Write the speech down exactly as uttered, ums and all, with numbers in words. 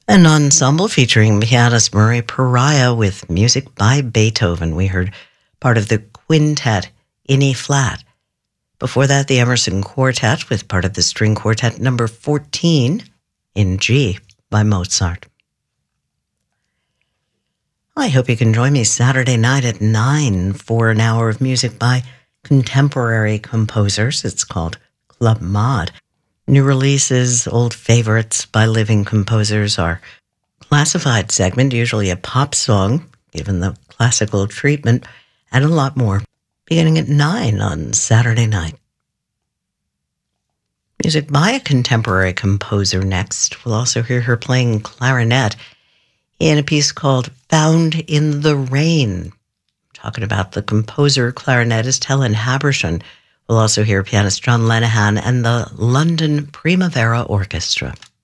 An ensemble featuring pianist Murray Pariah with music by Beethoven. We heard part of the quintet in E flat. Before that, the Emerson Quartet with part of the string quartet number fourteen in G by Mozart. I hope you can join me Saturday night at nine for an hour of music by contemporary composers. It's called Club Mod. New releases, old favorites by living composers, our classified segment, usually a pop song, given the classical treatment, and a lot more, beginning at nine on Saturday night. Music by a contemporary composer next. We'll also hear her playing clarinet in a piece called Found in the Rain. Talking about the composer clarinetist Helen Habershon. We'll also hear pianist John Lenihan and the London Primavera Orchestra.